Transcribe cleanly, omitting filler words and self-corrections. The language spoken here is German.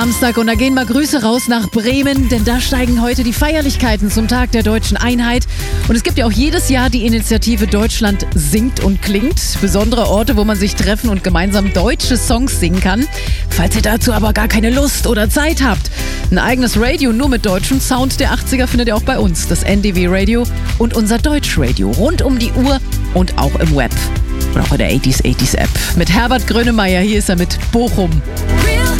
Samstag und da gehen mal Grüße raus nach Bremen, denn da steigen heute die Feierlichkeiten zum Tag der deutschen Einheit. Und es gibt ja auch jedes Jahr die Initiative Deutschland singt und klingt. Besondere Orte, wo man sich treffen und gemeinsam deutsche Songs singen kann. Falls ihr dazu aber gar keine Lust oder Zeit habt, ein eigenes Radio nur mit deutschem Sound der 80er findet ihr auch bei uns. Das NDW Radio und unser Deutschradio rund um die Uhr und auch im Web. Und auch in der 80s App. Mit Herbert Grönemeyer, hier ist er mit Bochum. Real